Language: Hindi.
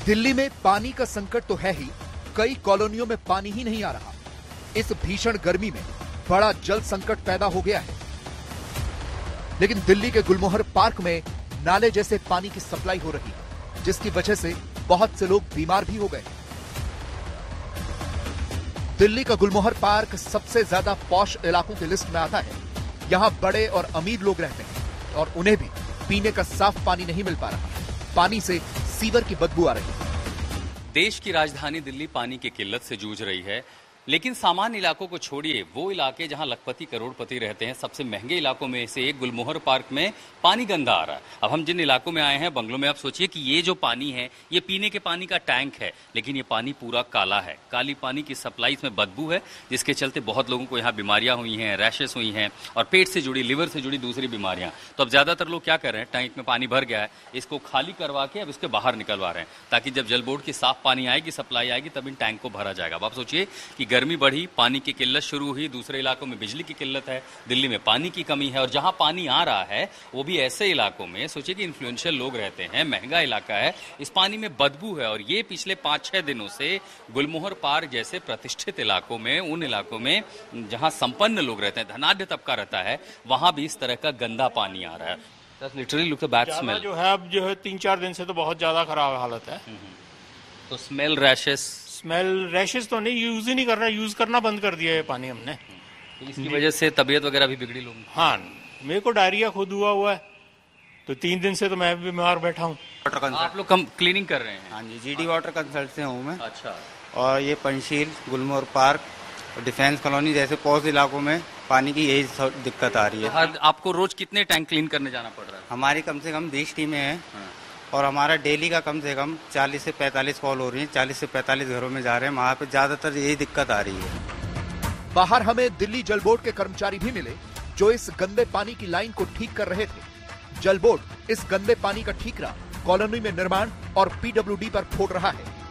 दिल्ली में पानी का संकट तो है ही, कई कॉलोनियों में पानी ही नहीं आ रहा। इस भीषण गर्मी में बड़ा जल संकट पैदा हो गया है। लेकिन दिल्ली के गुलमोहर पार्क में नाले जैसे पानी की सप्लाई हो रही है, जिसकी वजह से बहुत से लोग बीमार भी हो गए। दिल्ली का गुलमोहर पार्क सबसे ज्यादा पॉश इलाकों की लिस्ट में आता है। यहां बड़े और अमीर लोग रहते हैं और उन्हें भी पीने का साफ पानी नहीं मिल पा रहा। पानी से सीवर की बदबू आ रही है। देश की राजधानी दिल्ली पानी की किल्लत से जूझ रही है, लेकिन सामान्य इलाकों को छोड़िए, वो इलाके जहां लखपति करोड़पति रहते हैं, सबसे महंगे इलाकों में से एक गुलमोहर पार्क में पानी गंदा आ रहा है। अब हम जिन इलाकों में आए हैं, बंगलों में, आप सोचिए कि ये जो पानी है, ये पीने के पानी का टैंक है, लेकिन ये पानी पूरा काला है। काली पानी की सप्लाई, इसमें बदबू है, जिसके चलते बहुत लोगों को यहाँ बीमारियां हुई हैं, रैशेस हुई हैं और पेट से जुड़ी, लिवर से जुड़ी दूसरी बीमारियां। तो अब ज्यादातर लोग क्या कर रहे हैं, टैंक में पानी भर गया है, इसको खाली करवा के अब इसके बाहर निकलवा रहे हैं, ताकि जब जल बोर्ड की साफ पानी आएगी, सप्लाई आएगी, तब इन टैंक को भरा जाएगा। अब आप सोचिए कि गर्मी बढ़ी, पानी की किल्लत शुरू हुई, दूसरे इलाकों में बिजली की किल्लत है, दिल्ली में पानी की कमी है, और जहां पानी आ रहा है वो भी ऐसे इलाकों में, सोचिए कि इन्फ्लुएंशियल लोग रहते हैं, महंगा इलाका है, इस पानी में बदबू है। और ये पिछले 5-6 दिनों से गुलमोहर पार्क जैसे प्रतिष्ठित इलाकों में, उन इलाकों में जहां संपन्न लोग रहते हैं, धनाढ्य तबका रहता है, वहां भी इस तरह का गंदा पानी आ रहा है। लिटरली लुक बैड स्मेल जो है, अब जो है 3-4 दिन से तो बहुत ज्यादा खराब हालत है। तो स्मेल, रैशेस तो नहीं, यूज ही नहीं कर रहा, यूज करना बंद कर दिया है पानी हमने। इसकी वजह से तबीयत वगैरह भी बिगड़ी लोगों की। हाँ, मेरे को डायरिया खुद हुआ है, तो 3 दिन से तो मैं भी बीमार बैठा हूँ। आप लोग क्लीनिंग कर रहे हैं? हाँ जी, जीडी वाटर कंसल्ट से हूँ मैं। अच्छा। और ये पंचशील, गुलमोहर पार्क और डिफेंस कॉलोनी जैसे पॉज इलाकों में पानी की यही दिक्कत आ रही है। आपको रोज कितने टैंक क्लीन करने जाना पड़ रहा है? हमारी कम से कम 20 टीमें हैं। और हमारा डेली का कम से कम 40 से 45 कॉल हो रही है, 40 से 45 घरों में जा रहे हैं, वहाँ पे ज्यादातर यही दिक्कत आ रही है। बाहर हमें दिल्ली जल बोर्ड के कर्मचारी भी मिले, जो इस गंदे पानी की लाइन को ठीक कर रहे थे। जल बोर्ड इस गंदे पानी का ठीकरा कॉलोनी में निर्माण और पीडब्ल्यूडी पर फोड़ रहा है।